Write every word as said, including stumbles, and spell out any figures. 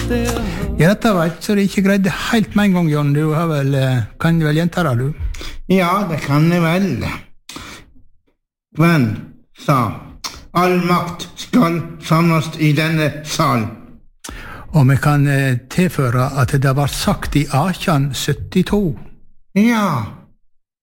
Ja, dette var ikke så det ikke greide helt med en gang, John. Du har vel, kan du vel gjenta det, du? Ja, det kan jeg vel. Gwen sa, all makt skal samles i denne sal. Og vi kan tilføre at det var sagt i atten syttito. Ja.